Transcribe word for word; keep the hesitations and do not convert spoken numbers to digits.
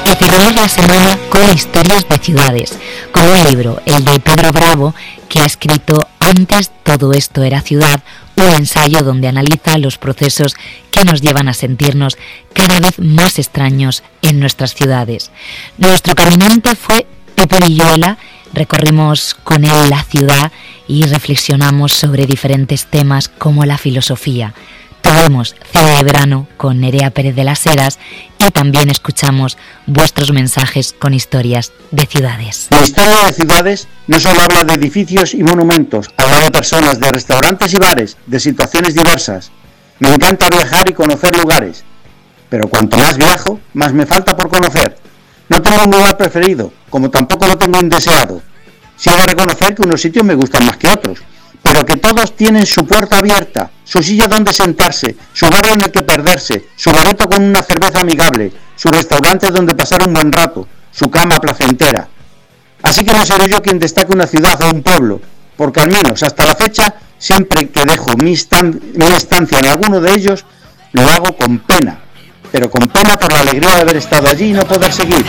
Y cerramos la semana con historias de ciudades, con un libro, el de Pedro Bravo, que ha escrito Antes todo esto era ciudad, un ensayo donde analiza los procesos que nos llevan a sentirnos cada vez más extraños en nuestras ciudades. Nuestro caminante fue Pepe Villuela, recorrimos con él la ciudad y reflexionamos sobre diferentes temas como la filosofía. Tuvimos cena de verano con Nerea Pérez de las Heras y también escuchamos vuestros mensajes con historias de ciudades. La historia de ciudades no solo habla de edificios y monumentos, habla de personas, de restaurantes y bares, de situaciones diversas. Me encanta viajar y conocer lugares, pero cuanto más viajo, más me falta por conocer. No tengo un lugar preferido, como tampoco lo tengo un deseado. Sí he de reconocer que unos sitios me gustan más que otros, pero que todos tienen su puerta abierta, su silla donde sentarse, su barrio en el que perderse, su bareto con una cerveza amigable, su restaurante donde pasar un buen rato, su cama placentera. Así que no seré yo quien destaque una ciudad o un pueblo, porque al menos hasta la fecha, siempre que dejo mi, estan- mi estancia en alguno de ellos, lo hago con pena, pero con pena por la alegría de haber estado allí y no poder seguir.